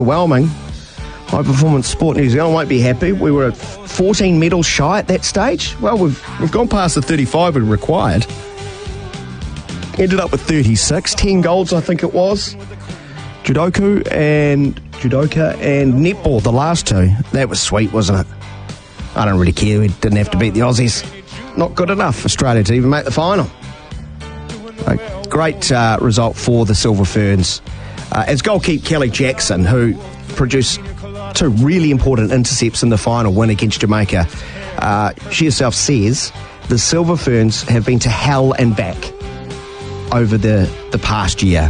Overwhelming. High Performance Sport New Zealand won't be happy. We were at 14 medals shy at that stage. Well, we've gone past the 35 we required. Ended up with 36, 10 golds I think it was. Judoka and netball, the last two. That was sweet, wasn't it? I don't really care. We didn't have to beat the Aussies. Not good enough for Australia to even make the final. A great result for the Silver Ferns. As goalkeeper Kelly Jackson, who produced two really important intercepts in the final win against Jamaica, she herself says the Silver Ferns have been to hell and back over the past year.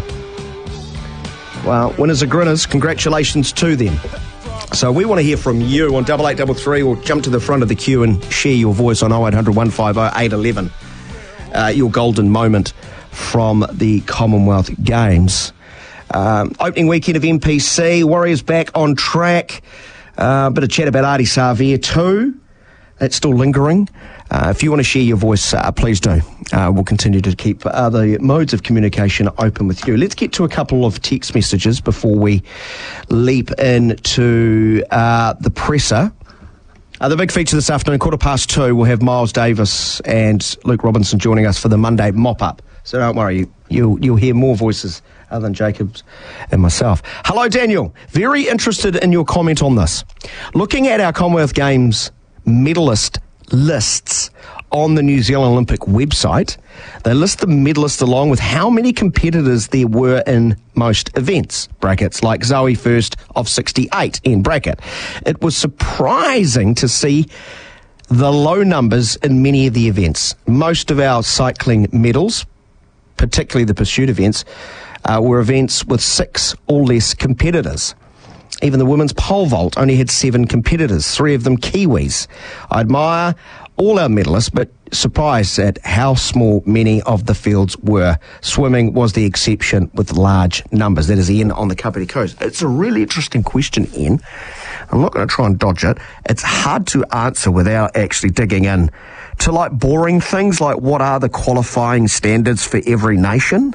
Well, winners are grinners. Congratulations to them. So we want to hear from you on 8833 or jump to the front of the queue and share your voice on 0800 150 811. Your golden moment from the Commonwealth Games. Opening weekend of NPC, Warriors back on track. Bit of chat about Ardie Savea too. That's still lingering. If you want to share your voice, please do. We'll continue to keep the modes of communication open with you. Let's get to a couple of text messages before we leap into the presser. The big feature this afternoon, 2:15, we'll have Miles Davis and Luke Robinson joining us for the Monday mop-up. So don't worry, you'll hear more voices other than Jacobs and myself. Hello, Daniel. Very interested in your comment on this. Looking at our Commonwealth Games medalist lists on the New Zealand Olympic website, they list the medalists along with how many competitors there were in most events, brackets, like Zoe First of 68, in bracket. It was surprising to see the low numbers in many of the events. Most of our cycling medals, particularly the pursuit events, were events with 6 or less competitors. Even the women's pole vault only had 7 competitors, 3 of them Kiwis. I admire all our medalists, but surprised at how small many of the fields were. Swimming was the exception with large numbers. That is Ian on the Kapiti Coast. It's a really interesting question, Ian. I'm not going to try and dodge it. It's hard to answer without actually digging in to like boring things like what are the qualifying standards for every nation.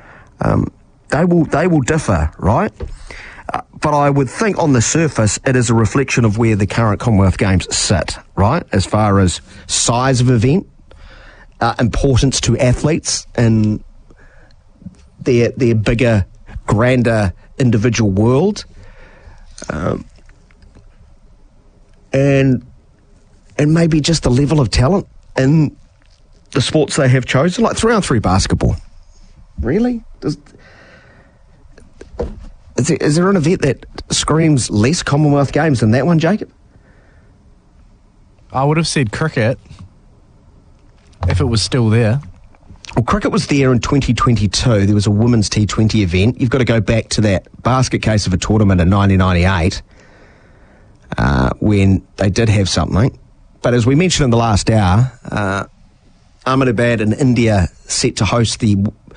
They will differ, right? But I would think on the surface it is a reflection of where the current Commonwealth Games sit, right? As far as size of event, importance to athletes and their bigger, grander individual world, and maybe just the level of talent in the sports they have chosen, like 3-on-3 basketball. Really? Is there an event that screams less Commonwealth Games than that one, Jacob? I would have said cricket, if it was still there. Well, cricket was there in 2022. There was a women's T20 event. You've got to go back to that basket case of a tournament in 1998 when they did have something. But as we mentioned in the last hour, Ahmedabad in India set to host the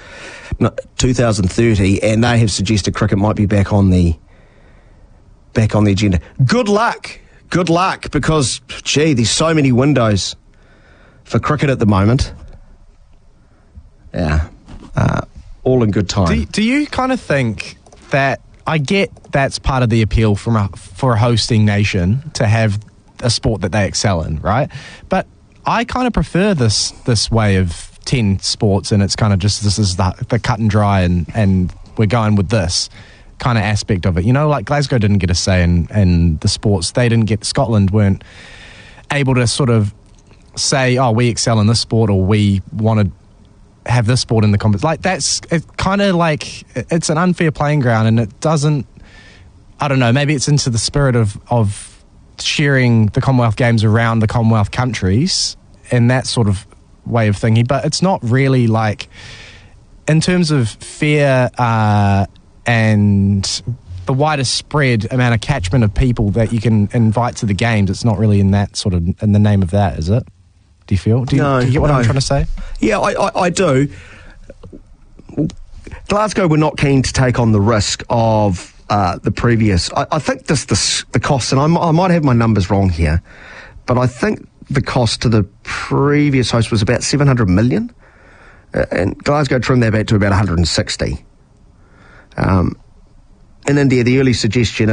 2030, and they have suggested cricket might be back on the agenda. Good luck, because gee, there's so many windows for cricket at the moment. Yeah, all in good time. Do you kind of think that, I get that's part of the appeal for a hosting nation to have a sport that they excel in, right? But I kind of prefer this way of 10 sports, and it's kind of just, this is the cut and dry, and we're going with this kind of aspect of it. You know, like Glasgow didn't get a say in the sports. Scotland weren't able to sort of say, oh, we excel in this sport, or we want to have this sport in the competition. Like, that's kind of like, it's an unfair playing ground, and it doesn't, I don't know, maybe it's into the spirit of sharing the Commonwealth Games around the Commonwealth countries and that sort of way of thinking, but it's not really like, in terms of fair and the wider spread amount of catchment of people that you can invite to the games, it's not really in that sort of, in the name of that, is it? Do you feel? Do you get what I'm trying to say? Yeah, I do. Glasgow were not keen to take on the risk of the previous. I think the cost, and I might have my numbers wrong here, but I think the cost to the previous host was about 700 million, and Glasgow trimmed that back to about 160. in India, the early suggestion